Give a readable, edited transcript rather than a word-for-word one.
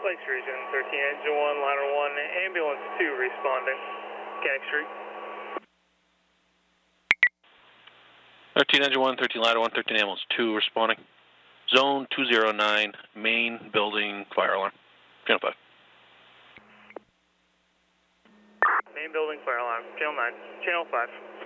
Lakes Region, 13 Engine 1, Ladder 1, Ambulance 2 responding. Mechanic Street. 13 Engine 1, 13 Ladder 1, 13 Ambulance 2 responding. Zone 209, main building fire alarm. Channel 5. Main building fire alarm, Channel 9, Channel 5.